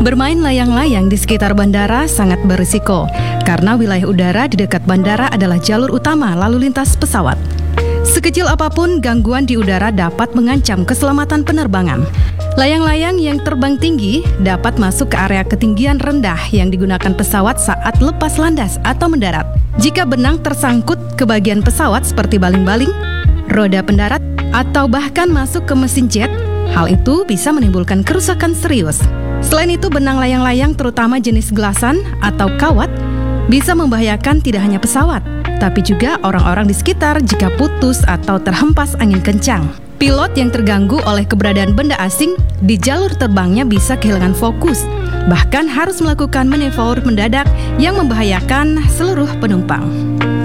Bermain layang-layang di sekitar bandara sangat berisiko, karena wilayah udara di dekat bandara adalah jalur utama lalu lintas pesawat. Sekecil apapun gangguan di udara dapat mengancam keselamatan penerbangan. Layang-layang yang terbang tinggi dapat masuk ke area ketinggian rendah yang digunakan pesawat saat lepas landas atau mendarat. Jika benang tersangkut ke bagian pesawat seperti baling-baling, roda pendarat, atau bahkan masuk ke mesin jet, hal itu bisa menimbulkan kerusakan serius. Selain itu, benang layang-layang terutama jenis gelasan atau kawat bisa membahayakan tidak hanya pesawat, tapi juga orang-orang di sekitar jika putus atau terhempas angin kencang. Pilot yang terganggu oleh keberadaan benda asing di jalur terbangnya bisa kehilangan fokus, bahkan harus melakukan maneuver mendadak yang membahayakan seluruh penumpang.